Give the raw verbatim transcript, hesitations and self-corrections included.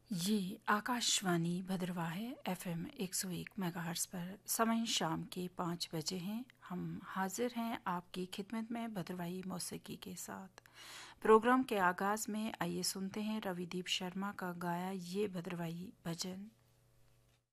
ये आकाशवाणी भद्रवाह है। एफएम एक सौ एक मेगाहर्ट्ज़ पर समय शाम के पाँच बजे हैं। हम हाजिर हैं आपकी खिदमत में भद्रवाही मौसीकी के साथ। प्रोग्राम के आगाज़ में आइए सुनते हैं रविदीप शर्मा का गाया ये भद्रवाही भजन।